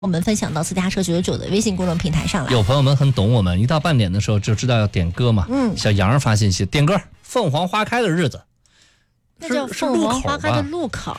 我们分享到私家车999的微信公众平台上来。 有朋友们很懂我们，一到半点的时候就知道要点歌嘛。小杨发信息点歌，凤凰花开的日子。 那叫凤凰花开的路口。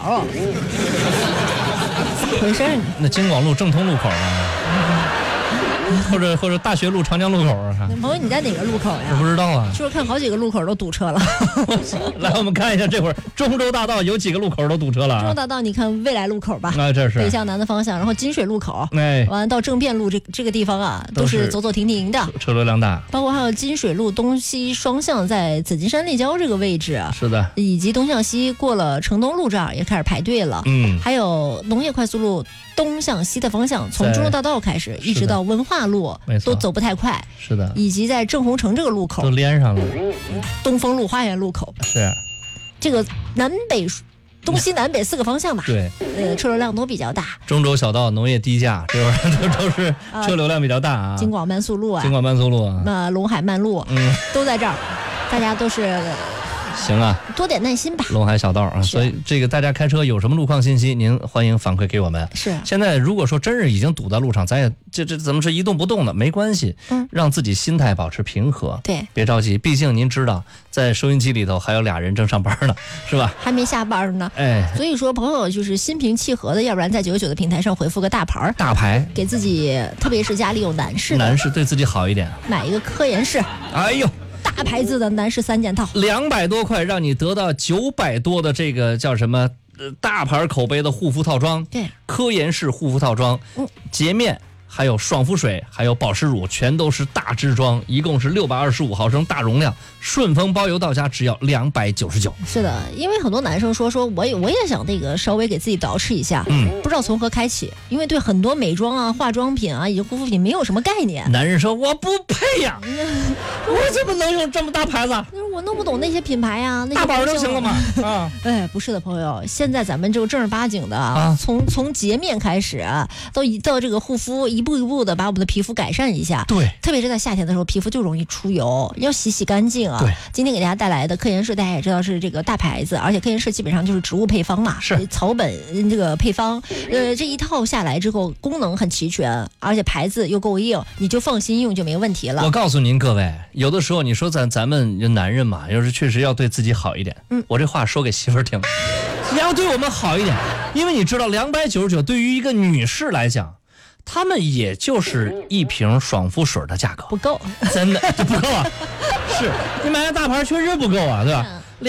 咋回事呢？ 那京广路正通路口啊。或者大学路长江路口啊。 朋友，你在哪个路口呀？ 我不知道啊。 是不是看好几个路口都堵车了？ 来，我们看一下这会儿中州大道有几个路口都堵车了。 中州大道，你看未来路口吧， 这是北向南的方向，然后金水路口，完到政变路这个地方啊，都是走走停停的， 车流量大。 包括还有金水路东西双向在紫金山立交这个位置， 是的， 以及东向西过了城东路这儿也开始排队了。还有农业快速路东向西的方向，从中州大道开始一直到文化路都走不太快。 是的， 以及在正红城这个路口都连上了。 东风路花园路口是这个东西南北4个方向吧。 对， 车流量都比较大。 中州小道农业低价，这会儿都是车流量比较大啊。 京广慢速路啊，那陇海慢路，都在这儿，大家都是。 行啊， 多点耐心吧。 陇海小道啊，所以这个大家开车有什么路况信息，您欢迎反馈给我们。 是， 现在如果说真是已经堵在路上，咱也这怎么是一动不动的，没关系，让自己心态保持平和。 对， 别着急，毕竟您知道，在收音机里头还有俩人正上班呢，是吧？ 还没下班呢。所以说朋友就是心平气和的，要不然在999的平台上回复个大牌，给自己，特别是家里有男士对自己好一点， 买一个科颜氏。 哎呦。 大牌子的男士3件套 ，200多块让你得到900多的这个叫什么大牌口碑的护肤套装， 对， 科颜氏护肤套装，洁面还有爽肤水还有保湿乳全都是大支装，一共是625毫升大容量，顺丰包邮到家只要299。 是的，因为很多男生说我也想那个稍微给自己捯饬一下，不知道从何开启，因为对很多美妆啊、化妆品啊以及护肤品没有什么概念。 男人说我不配呀，我怎么能用这么大牌子？ 我弄不懂那些品牌呀，那些大宝就行了嘛。 不是的，朋友，现在咱们就正儿八经的，从洁面开始，到这个护肤，一步一步的把我们的皮肤改善一下。 对， 特别是在夏天的时候，皮肤就容易出油，要洗干净啊。 对， 今天给大家带来的科颜氏，大家也知道是这个大牌子，而且科颜氏基本上就是植物配方嘛， 是草本这个配方，这一套下来之后，功能很齐全，而且牌子又够硬，你就放心用就没问题了。 我告诉您各位，有的时候你说咱们男人嘛，要是确实要对自己好一点，我这话说给媳妇儿听，你要对我们好一点，因为你知道299对于一个女士来讲，他们也就是一瓶爽肤水的价格， 不够， 真的就不够啊！是你买个大牌确实不够啊，对吧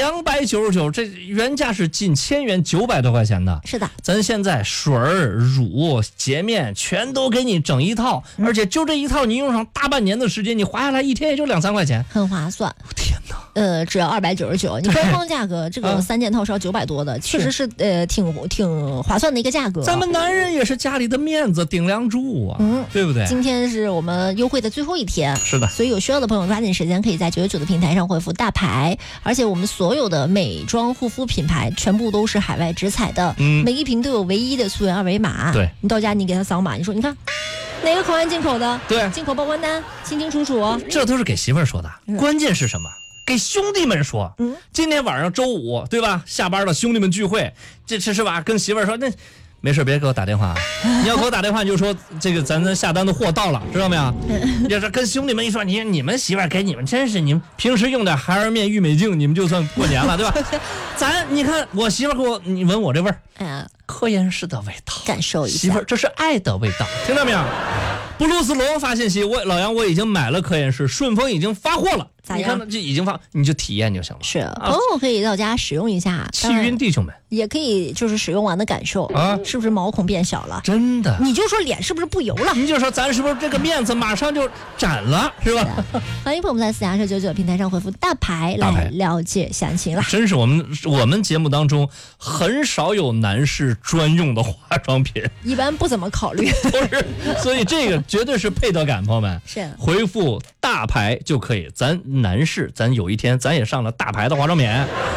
？299，这原价是近1000元，900多块钱的。 是的， 咱现在水儿、乳、洁面全都给你整一套，而且就这一套你用上大半年的时间，你花下来一天也就2-3块钱， 很划算。 天哪！ 只要299，你官方价格这个3件套是要900多的，确实是挺划算的一个价格。 咱们男人也是家里的面子顶梁柱啊，对不对？ 今天是我们优惠的最后一天， 是的， 所以有需要的朋友抓紧时间可以在999的平台上回复大牌，而且我们所有的美妆护肤品牌全部都是海外直采的，每一瓶都有唯一的溯源2维码。 对， 你到家你给他扫码，你说你看哪个口岸进口的， 对， 进口报关单清清楚楚， 这都是给媳妇儿说的。关键是什么？给兄弟们说，今天晚上周五，对吧？下班了，兄弟们聚会，这是吧？跟媳妇儿说，那没事别给我打电话啊！你要给我打电话，你就说这个咱下单的货到了，知道没有？要是跟兄弟们一说，你们媳妇儿给你们真是，你们平时用点孩儿面、玉美净，你们就算过年了，对吧？你看我媳妇儿给我，你闻我这味儿，科颜氏的味道， 感受一下， 媳妇儿这是爱的味道，听到没有？布鲁斯龙发信息，老杨我已经买了科颜氏，顺丰已经发货了。你看这已经你就体验就行了。 是，朋友可以到家使用一下。 气晕弟兄们也可以就是使用完的感受啊，是不是毛孔变小了？ 真的， 你就说脸是不是不油了？ 你就说咱是不是这个面子马上就展了，是吧？ 欢迎朋友们在私家车99平台上回复大牌来了解详情啦。 真是我们节目当中很少有男士专用的化妆品， 一般不怎么考虑， 不是，所以这个绝对是配得感，朋友们是回复大牌就可以。咱男士，咱有一天咱也上了大牌的化妆品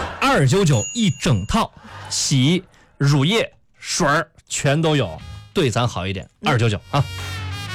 ，299一整套，洗、乳液、水儿全都有，对咱好一点，299啊。